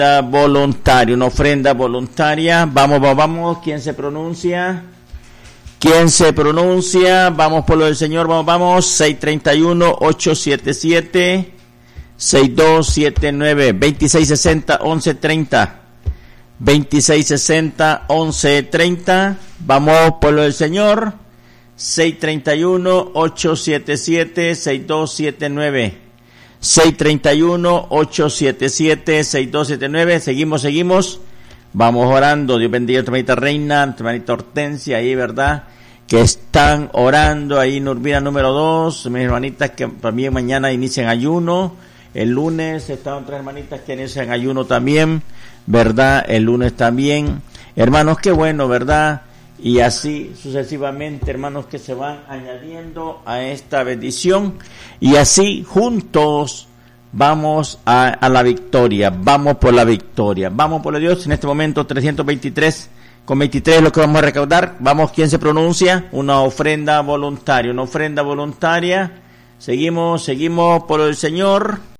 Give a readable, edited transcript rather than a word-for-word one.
voluntaria, una ofrenda voluntaria. Vamos, ¿quién se pronuncia? Vamos por lo del Señor, vamos, 631-877-6279, 2660-1130, 2660-1130, vamos por lo del Señor, 631-877-6279, 631-877-6279, seguimos, vamos orando. Dios bendiga a tu hermanita Reina, a tu hermanita Hortensia ahí, ¿verdad? Que están orando ahí en Urbina número 2, mis hermanitas que también mañana inician ayuno, el lunes están otras hermanitas que inician ayuno también, ¿verdad? El lunes también, hermanos, qué bueno, ¿verdad? Y así sucesivamente, hermanos, que se van añadiendo a esta bendición, y así juntos vamos a la victoria, vamos por la victoria, vamos por Dios. En este momento 323,23 es lo que vamos a recaudar. Vamos, ¿quién se pronuncia? Una ofrenda voluntaria, seguimos por el Señor.